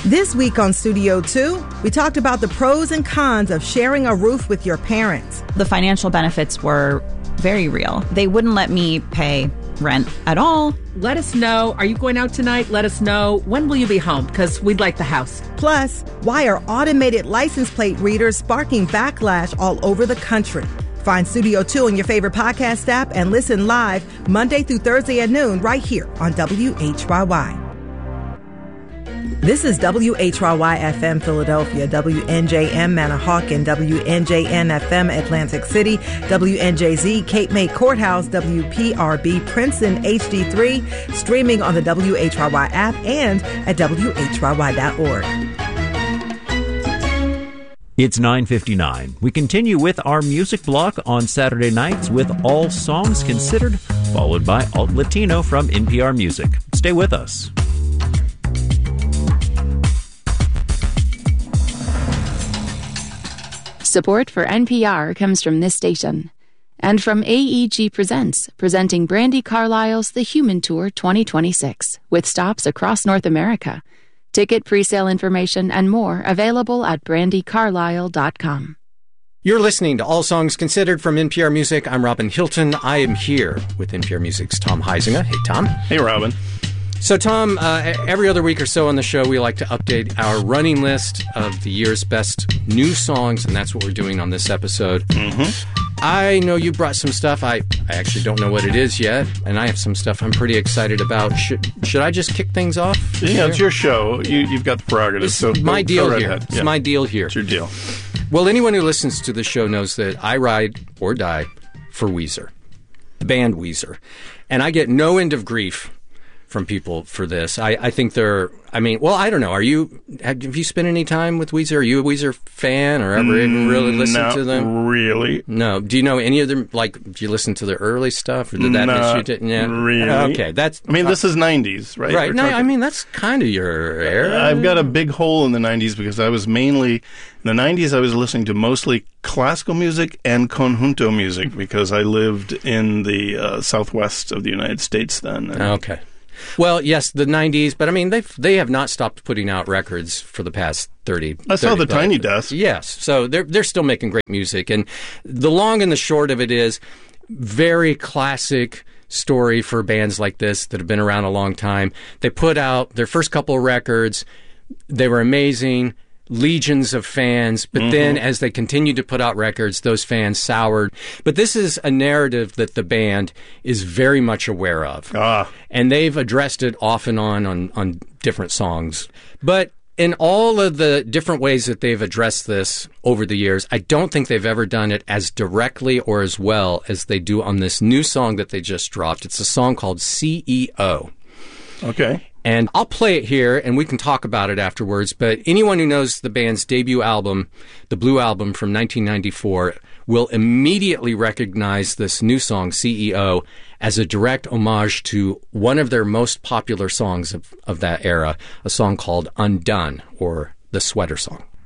This week on Studio 2, we talked about the pros and cons of sharing a roof with your parents. The financial benefits were very real. They wouldn't let me pay rent at all. Let us know. Are you going out tonight? Let us know. When will you be home? Because we'd like the house. Plus, why are automated license plate readers sparking backlash all over the country? Find Studio 2 in your favorite podcast app and listen live Monday through Thursday at noon right here on WHYY. This is WHYY-FM Philadelphia, WNJM Manahawkin, WNJN-FM Atlantic City, WNJZ Cape May Courthouse, WPRB Princeton HD3, streaming on the WHYY app and at WHYY.org. It's 9:59. We continue with our music block on Saturday nights with All Songs Considered, followed by Alt Latino from NPR Music. Stay with us. Support for NPR comes from this station and from AEG Presents, presenting Brandi Carlile's The Human Tour 2026 with stops across North America. Ticket presale information and more available at brandicarlile.com. You're listening to All Songs Considered from NPR Music. I'm Robin Hilton. I am here with NPR Music's Tom Huizinga. Hey, Tom. Hey, Robin. So, Tom, every other week or so on the show, we like to update our running list of the year's best new songs, and that's what we're doing on this episode. Mm-hmm. I know you brought some stuff. I actually don't know what it is yet, and I have some stuff I'm pretty excited about. Should I just kick things off? Yeah, it's your show. You've got the prerogative. So my deal here. Ahead. It's my deal here. It's your deal. Well, anyone who listens to the show knows that I ride or die for Weezer, the band Weezer, and I get no end of grief from people for this. I think they're, I don't know. Have you spent any time with Weezer? Are you a Weezer fan or ever even really listen to them? Not really. No. Do you know any of them? Like, do you listen to their early stuff? Or did that miss you? Yeah. Really. Okay. This is 90s, right? Right. No, that's kind of your era. I've got a big hole in the 90s because I was mainly, in the 90s, I was listening to mostly classical music and conjunto music because I lived in the southwest of the United States then. Okay. Well, yes, the 90s, but they have not stopped putting out records for the past 30. I saw the Tiny Desk. Yes, so they're still making great music, and the long and the short of it is very classic story for bands like this that have been around a long time. They put out their first couple of records. They were amazing. Legions of fans, but then as they continued to put out records, those fans soured. But this is a narrative that the band is very much aware of. And they've addressed it off and on different songs. But in all of the different ways that they've addressed this over the years, I don't think they've ever done it as directly or as well as they do on this new song that they just dropped. It's a song called CEO. Okay. And I'll play it here, and we can talk about it afterwards. But anyone who knows the band's debut album, the Blue Album from 1994, will immediately recognize this new song, CEO, as a direct homage to one of their most popular songs of that era, a song called Undone, or the Sweater Song.